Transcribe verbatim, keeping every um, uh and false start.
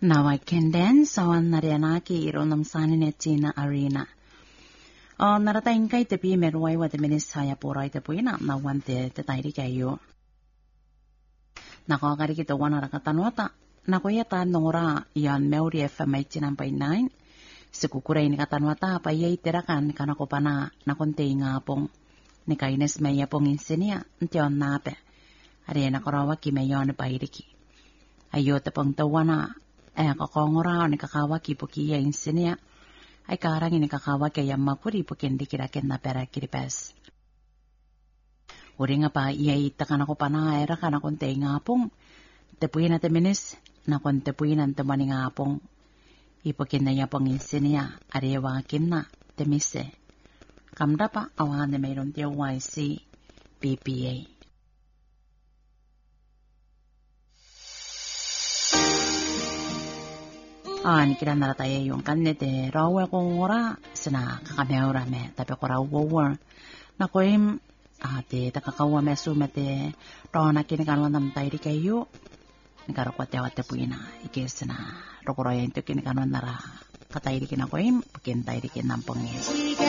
Nawaikendan sawan narianaki ironam sanine China arena. O naratain kay tepi meruay wa temenis saya poray tepuina nawante tetairi kayo. Nakakari kita wana rakatanwata. Nakoyata nora yan Meuri F M eighty-nine point nine. Sikukuray ni katanwata pa yay tirakan kanakopana nakonte nga pong. Ni kaines maya pong insinia ntiyon nape. Ariana korawa ki mayon pairiki. Ayo tepong tawana. Eh kakongora ni kakawaki puki ya insinia. Ay karang ini kakawaki yang mapuri pukin dikirakin na pera kiripes. Uri nga pa iya itakan ako pa na era ka na konte nga pong. Tepuin na teminis na kon tepuin ang temani nga pong. Ipukin na iya pong insinia. Ariwakin na temise. Kamda pa awan na mayroon tiyo Y C P P A. Ah, ni kira nara tayo yung kanete rawa kong ora sina kakameura me tapi ko rawa war na ko im ate takakawa me sumete rona kini kanwa nam tayo kayo ni karo ko tawa te puina ikes na rokoro yan to kini kanwa nara katay di kina ko im pakin tayo di kinam pangis.